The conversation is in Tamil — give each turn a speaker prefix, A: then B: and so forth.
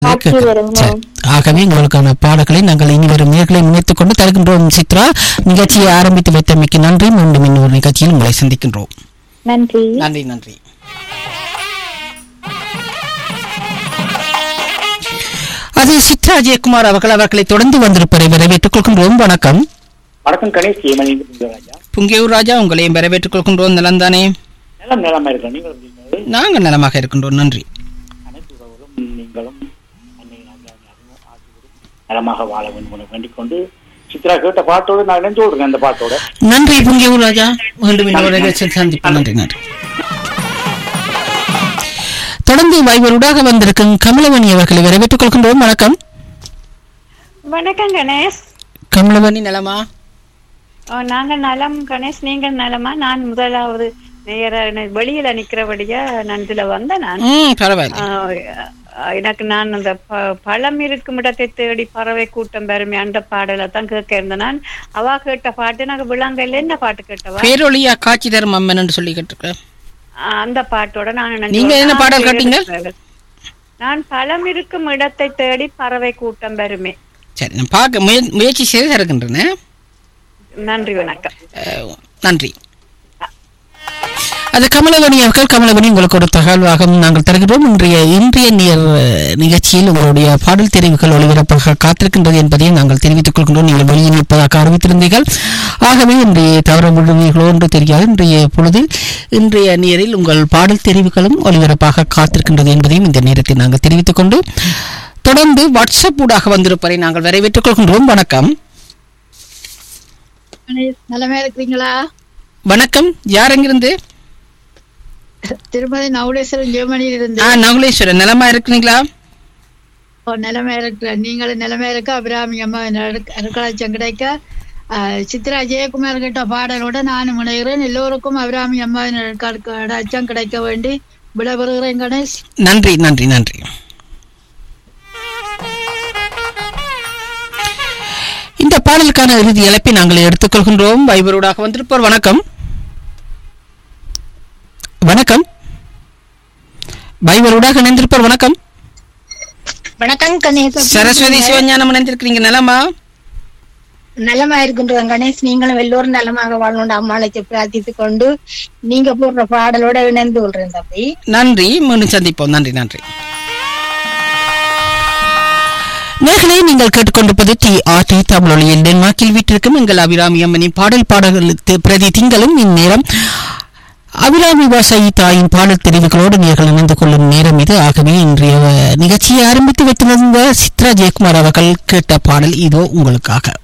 A: சரி. ஆகவே உங்களுக்கான பாடல்களை நாங்கள் இனி வரும் நேர்களை நினைத்துக் கொண்டு தருகின்றோம். சித்ரா, நிகழ்ச்சியை ஆரம்பித்து வைத்தமைக்கு நன்றி. மீண்டும் இன்னொரு நிகழ்ச்சியில் உங்களை சந்திக்கின்றோம்.
B: நன்றி.
A: நன்றி நன்றி. அது சித்ரா ஜெயக்குமார் அவர்களை தொடர்ந்து வந்திருப்பதை வரவேற்றுக் கொள்கின்றோம். வணக்கம்.
C: வணக்கம் கணேஷ்.
A: புங்கியூர் ராஜா, உங்களையும் வரவேற்றுக் கொள்கின்றோம். நலம்தானே?
C: நலமா இருக்கோம். நீங்கள்
A: நாங்கள் நலமாக இருக்கின்றோம். நன்றி.
C: அனைத்து உறவுகளும் நீங்களும் நலமாக வாழ வேண்டும் வேண்டிக் கொண்டு சித்ரா கேட்ட பாட்டோடு நான் நினைஞ்சு விடுறேன். அந்த பாட்டோட
A: நன்றி புங்கியூர் ராஜா. மீண்டும் இன்னொரு சந்திப்போம். நன்றி நன்றி. தொடர்ந்து வைபருடாக வந்திருக்கும் கமலவணி அவர்களை வரவேற்றுக் கொள்கின்றோம். வணக்கம்.
D: வணக்கம் கணேஷ்.
A: கமலவணி நலமா?
D: நாங்கள் நலம் கணேஷ். நீங்கள் நலமா? நான் முதலாவது வெளியில நிக்கிறபடியா நான் இதுல வந்தேன். நான் எனக்கு நான் அந்த பழம் இருக்கும் இடத்தை தேடி பறவை கூட்டம் பெருமை அந்த பாடலை தான் கேட்க இருந்தேன். நான் அவா கேட்ட பாட்டு எனக்கு விளங்கல. என்ன பாட்டு கேட்டவா?
A: பேரொழியா காட்சி தரும் அம்மன் சொல்லி கேட்டிருக்கேன்.
D: அந்த பாட்டோட நான்
A: நீங்க என்ன பாடல் கேட்டீங்க?
D: நான் பழம் இருக்கும் இடத்தை தேடி பறவை கூட்டம் பெருமை.
A: சரி, நான் பார்க்க முயற்சி செய்து இருக்கின்றேன்.
D: நன்றி, வணக்கம்.
A: நன்றி. அது கமலவணி அவர்கள். கமலவணி, உங்களுக்கு ஒரு தகவலாக நாங்கள் தருகிறோம். இன்றைய நேர் நிகழ்ச்சியில் உங்களுடைய பாடல் தெரிவுகள் ஒளிபரப்பாக காத்திருக்கின்றது என்பதை நாங்கள் தெரிவித்துக் கொள்கின்றோம். நீங்கள் வெளியில் நிற்பதாக அறிவித்திருந்தீர்கள். ஆகவே இன்றைய தவற விடுவீர்களோ என்று தெரியாது. இன்றைய நேரில் உங்கள் பாடல் தெரிவுகளும் ஒளிபரப்பாக காத்திருக்கின்றது என்பதையும் இந்த நேரத்தில் நாங்கள் தெரிவித்துக் கொண்டு தொடர்ந்து வாட்ஸ்அப் ஊடாக வந்திருப்பதை நாங்கள் வரவேற்றுக் கொள்கின்றோம். வணக்கம்.
E: நலமா இருக்கிறீங்களா?
A: வணக்கம். யார் எங்கிருந்து?
E: திருமதி நகுலேஸ்வரன், ஜெர்மனியில இருந்து.
A: நகுலேஸ்வரன், நலமா இருக்கிறீங்களா?
E: நிலைமை இருக்கிறேன். நீங்களும் நிலைமை இருக்க. அபிராமி அம்மா அருக்கலாச்சம் கிடைக்க சித்ரா ஜெயக்குமார் கிட்ட பாடலோட நானும் முனைகிறேன். எல்லோருக்கும் அபிராமி அம்மா அச்சம் கிடைக்க வேண்டி விடைபெறுகிறேன் கணேஷ்.
A: நன்றி நன்றி நன்றி. இந்த பாடலுக்கான இறுதி இழப்பை நாங்கள் எடுத்துக்கொள்கின்றோம். வைபரோடாக வந்திருப்போர். வணக்கம். வணக்கம். வைபரோடாக இணைந்திருப்போர். வணக்கம்.
B: வணக்கம் கணேஷ்.
A: சரஸ்வதி சிவஞானம் இணைந்திருக்கிறீங்க. நலமா?
B: நலமா இருக்கின்றோம் கணேஷ். நீங்களும் எல்லோரும் நலமாக வாழணும் அம்மாளைக்கு பிரார்த்தித்துக் கொண்டு நீங்க போடுற பாடலோட இணைந்து கொள்றேன் தம்பி.
A: நன்றி. மீண்டும் சந்திப்போம். நன்றி நன்றி. நேர்களை நீங்கள் கேட்டுக்கொண்டிருப்பது TRT தமிழொலியில் டென்மார்க்கில் வீட்டிற்கும் எங்கள் அபிராமி அம்மனின் பாடல்களுக்கு பிரதி திங்களும் இந்நேரம் அபிராமி வாசாயி தாயின் பாடல் தெரிவுகளோடு நேர்கள் இணைந்து கொள்ளும் நேரம் இது. ஆகவே இன்றைய நிகழ்ச்சியை ஆரம்பித்து வைத்திருந்த சித்ரா ஜெயக்குமார் அவர்கள் கேட்ட பாடல் இதோ உங்களுக்காக.